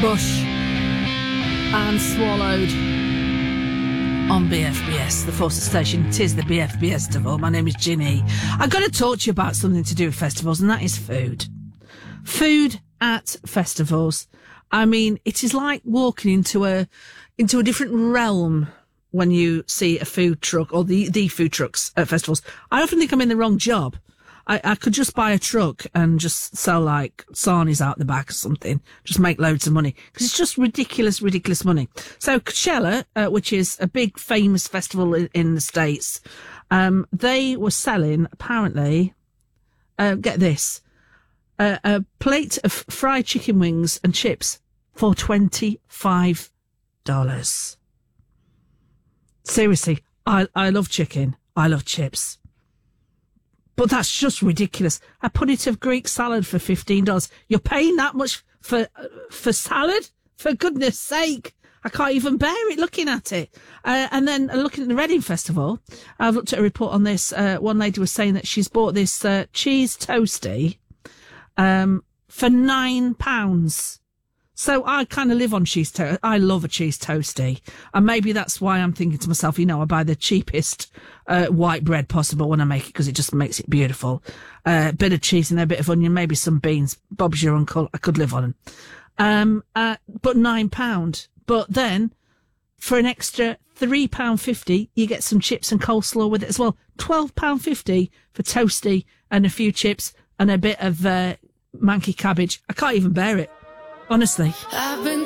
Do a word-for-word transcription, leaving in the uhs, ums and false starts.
Bush and Swallowed on B F B S, the Forces station. It is the B F B S Festival. My name is Ginny. I've got to talk to you about something to do with festivals, and that is food. Food at festivals. I mean, it is like walking into a into a different realm when you see a food truck or the, the food trucks at festivals. I often think I'm in the wrong job. I, I could just buy a truck and just sell like sarnies out the back or something, just make loads of money, because it's just ridiculous, ridiculous money. So Coachella, uh, which is a big famous festival in, in the States, um, they were selling, apparently, uh, get this, uh, a plate of fried chicken wings and chips for twenty-five dollars. Seriously, I, I love chicken. I love chips. But that's just ridiculous. A punnet of Greek salad for fifteen dollars. You're paying that much for uh, for salad? For goodness sake. I can't even bear it looking at it. Uh, and then uh, looking at the Reading Festival, I've looked at a report on this. Uh, one lady was saying that she's bought this uh, cheese toastie um, for nine pounds. So I kind of live on cheese toast. I love a cheese toastie. And maybe that's why I'm thinking to myself, you know, I buy the cheapest uh, white bread possible when I make it, because it just makes it beautiful. A uh, bit of cheese and a bit of onion, maybe some beans. Bob's your uncle. I could live on them. Um, uh, but nine pounds. But then for an extra three pounds fifty, you get some chips and coleslaw with it as well. twelve pounds fifty for toastie and a few chips and a bit of uh, manky cabbage. I can't even bear it. Honestly. I've been